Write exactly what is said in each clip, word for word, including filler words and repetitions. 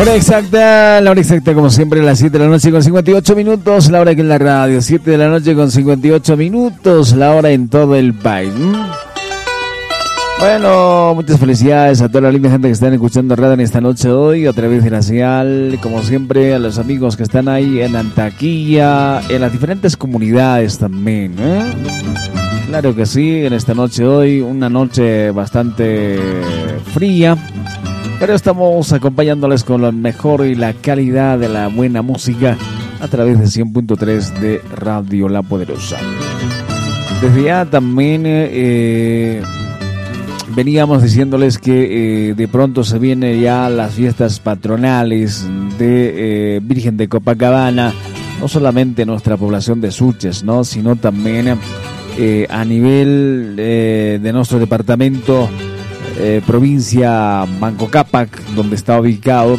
Hora exacta, la hora exacta como siempre a las siete de la noche con cincuenta y ocho minutos, la hora que en la radio, siete de la noche con cincuenta y ocho minutos, la hora en todo el país. Bueno, muchas felicidades a toda la linda gente que están escuchando radio en esta noche de hoy a través de la señal, como siempre a los amigos que están ahí en Antaquilla, en las diferentes comunidades también, ¿eh? Claro que sí, en esta noche de hoy, una noche bastante fría, pero estamos acompañándoles con lo mejor y la calidad de la buena música a través de cien punto tres de Radio La Poderosa. Desde ya también eh, veníamos diciéndoles que eh, de pronto se vienen ya las fiestas patronales de eh, Virgen de Copacabana, no solamente nuestra población de Suches, ¿no?, sino también eh, a nivel eh, de nuestro departamento, Eh, provincia Manco Cápac, donde está ubicado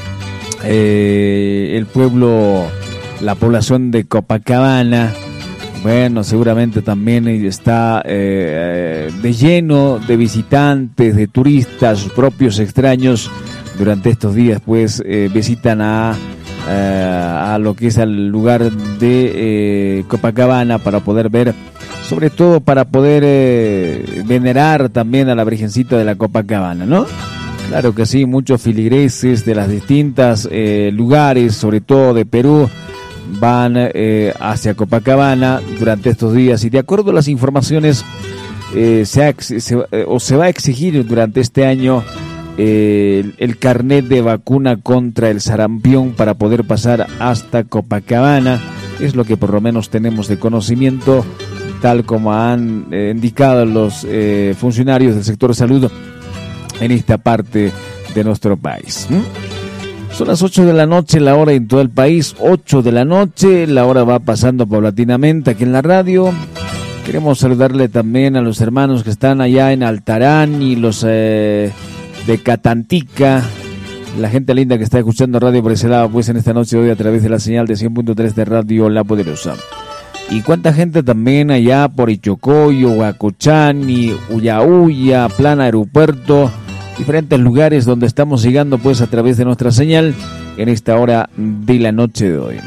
eh, el pueblo, la población de Copacabana. Bueno, seguramente también está eh, de lleno de visitantes, de turistas, propios extraños. Durante estos días, pues, eh, visitan a, eh, a lo que es el lugar de eh, Copacabana para poder ver, sobre todo para poder eh, venerar también a la Virgencita de la Copacabana, ¿no? Claro que sí, muchos filigreses de las distintas eh, lugares, sobre todo de Perú, van eh, hacia Copacabana durante estos días, y de acuerdo a las informaciones eh, se, ha, se, eh, o se va a exigir durante este año eh, el, el carnet de vacuna contra el sarampión para poder pasar hasta Copacabana. Es lo que por lo menos tenemos de conocimiento, tal como han eh, indicado los eh, funcionarios del sector salud en esta parte de nuestro país. ¿Mm? Son las ocho de la noche, la hora en todo el país, ocho de la noche, la hora va pasando paulatinamente aquí en la radio. Queremos saludarle también a los hermanos que están allá en Altarán y los eh, de Catantica, la gente linda que está escuchando radio por ese lado, pues en esta noche de hoy a través de la señal de cien punto tres de Radio La Poderosa. Y cuánta gente también allá por Ichocoyo, Huacochani, Ullahulla, Plan Aeropuerto, diferentes lugares donde estamos llegando pues a través de nuestra señal en esta hora de la noche de hoy.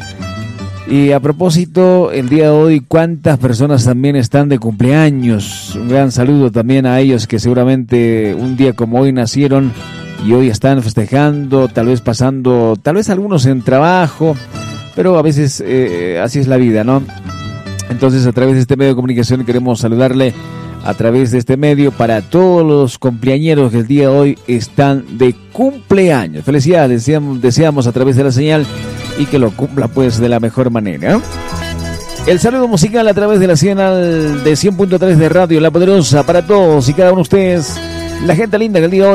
Y a propósito, el día de hoy, cuántas personas también están de cumpleaños. Un gran saludo también a ellos que seguramente un día como hoy nacieron y hoy están festejando, tal vez pasando, tal vez algunos en trabajo, pero a veces eh, así es la vida, ¿no? Entonces, a través de este medio de comunicación queremos saludarle a través de este medio para todos los cumpleañeros que el día de hoy están de cumpleaños. Felicidades, deseamos, deseamos a través de la señal y que lo cumpla pues de la mejor manera. El saludo musical a través de la señal de cien punto tres de Radio La Poderosa para todos y cada uno de ustedes, la gente linda que el día de hoy